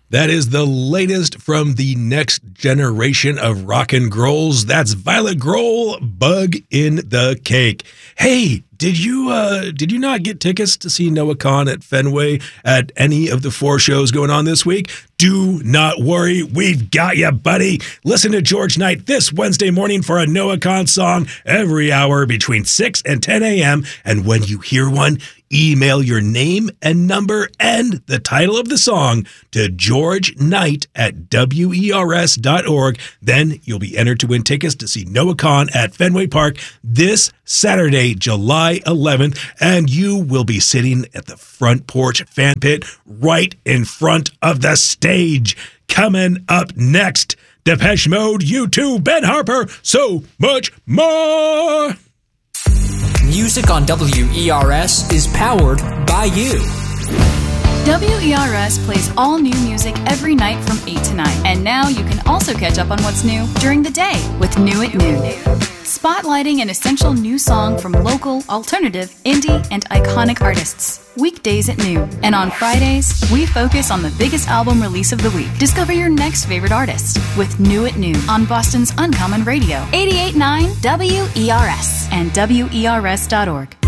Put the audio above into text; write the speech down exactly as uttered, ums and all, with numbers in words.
That is the latest from the next generation of rock and grolls. That's Violet Grohl, Bug in the Cake. Hey, did you uh, did you not get tickets to see Noah Kahan at Fenway at any of the four shows going on this week? Do not worry, we've got you, buddy. Listen to George Knight this Wednesday morning for a Noah Kahan song every hour between six and ten a.m. And when you hear one, email your name and number and the title of the song to george knight at W E R S dot org. Then you'll be entered to win tickets to see Noah Kahan at Fenway Park this Saturday, July eleventh, and you will be sitting at the front porch fan pit right in front of the stage. Coming up next, Depeche Mode, U two, Ben Harper, so much more. Music on W E R S is powered by you. W E R S plays all new music every night from eight to nine. And now you can also catch up on what's new during the day with New at Noon. Spotlighting an essential new song from local, alternative, indie, and iconic artists. Weekdays at noon. And on Fridays, we focus on the biggest album release of the week. Discover your next favorite artist with New at Noon on Boston's Uncommon Radio. eighty-eight point nine W E R S and W E R S dot org.